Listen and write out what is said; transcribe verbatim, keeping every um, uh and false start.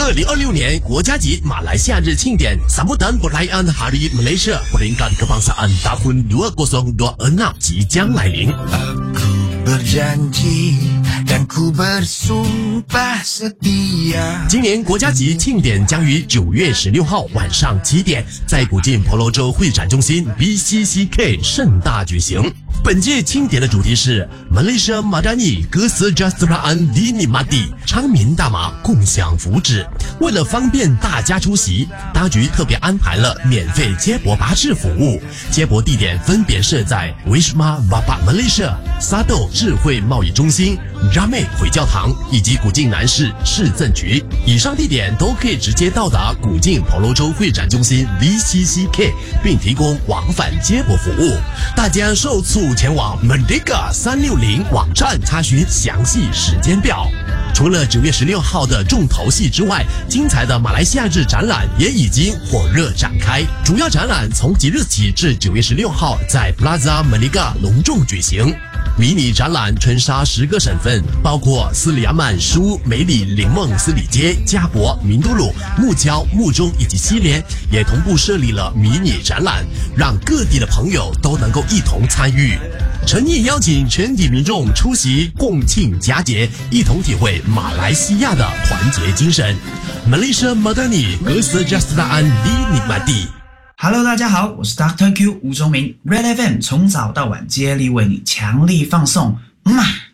二零二六年国家级马来西亚日庆典 Sambutan Perayaan Hari Malaysia Peringkat Kebangsaan Tahun dua ribu dua puluh enam 即将来临。 berjanji dan ku bersumpah setia。 今年国家级庆典将于九月十六号晚上七点在古晋婆罗洲会展中心 B C C K 盛大举行。本届庆典的主题是 Malaysia Madani Kesejahteraan Dinikmati， 昌民大马共享福祉。为了方便大家出席，当局特别安排了免费接驳巴士服务，接驳地点分别设在 Wisma Vapak Malaysia、Sado 智慧贸易中心、Ramai 回教堂以及古晋南市市政局。以上地点都可以直接到达古晋婆罗洲会展中心 V C C K， 并提供往返接驳服务。大家受促前往 Merdeka 三六零网站查询详细时间表。除了九月十六号的重头戏之外，精彩的马来西亚日展览也已经火热展开。主要展览从即日起至九月十六号在 Plaza Merdeka 隆重举行。迷你展览春杀十个省份，包括斯里亚曼、舒、梅里、林梦、斯里街、加博、明都鲁、木礁、木中以及西联，也同步设立了迷你展览，让各地的朋友都能够一同参与。诚意邀请全体民众出席共庆佳节，一同体会马来西亚的团结精神。Malaysia Madani Kesejahteraan Dinikmati。 Hello， 大家好，我是 Doctor Q 吴宗明 ，Red F M 从早到晚接力为你强力放送，嗯